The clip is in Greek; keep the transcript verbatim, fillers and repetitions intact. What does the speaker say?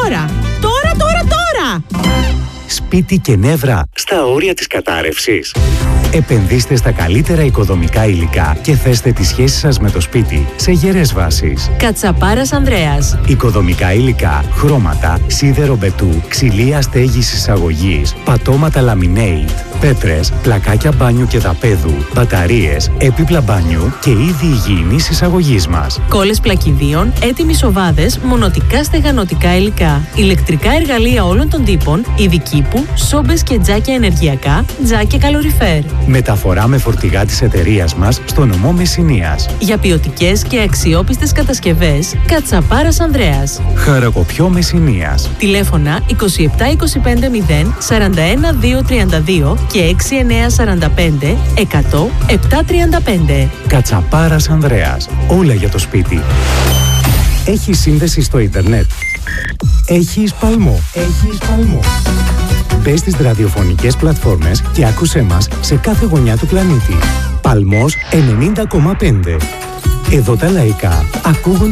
Τώρα! Τώρα, τώρα, τώρα! Σπίτι και νεύρα στα όρια της κατάρρευσης. Επενδύστε στα καλύτερα οικοδομικά υλικά και θέστε τη σχέση σας με το σπίτι σε γερές βάσεις. Κατσαπάρας Ανδρέας. Οικοδομικά υλικά, χρώματα, σίδερο μπετού, ξυλία στέγης εισαγωγής, πατώματα λαμινέιτ, πέτρες, πλακάκια μπάνιου και δαπέδου, μπαταρίες, έπιπλα μπάνιου και είδη υγιεινής εισαγωγής μας. Κόλλες πλακιδίων, έτοιμοι σοβάδες, μονοτικά στεγανοτικά υλικά, ηλεκτρικά εργαλεία όλων των τύπων, ειδική που, σόμπες και τζάκια ενεργειακά, τζάκια καλοριφέρ. Μεταφορά με φορτηγά της εταιρείας μας στο νομό Μεσσηνίας. Για ποιοτικές και αξιόπιστες κατασκευές, Κατσαπάρας Ανδρέας. Χαρακοπιό Μεσσηνίας. Τηλέφωνα είκοσι επτά είκοσι πέντε μηδέν σαράντα ένα δύο τριάντα δύο και έξι εννιά σαράντα πέντε εκατό επτά τριάντα πέντε. Κατσαπάρας Ανδρέας. Όλα για το σπίτι. Έχει σύνδεση στο ίντερνετ. Έχει παλμό. Έχει παλμό. Μπες στις ραδιοφωνικές πλατφόρμες και άκουσέ μας σε κάθε γωνιά του πλανήτη. Παλμός ενενήντα κόμμα πέντε. Εδώ τα λαϊκά ακούγονται